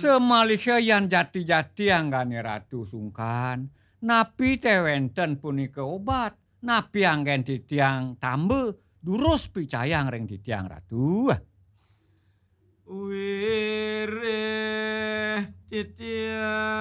Semalih yan jati-jati anggane Ratu sungkan. Napi tewenten punika obat. Napi anggen titiang tambe. Durus picayang ring titiang Ratu. Wireh titiang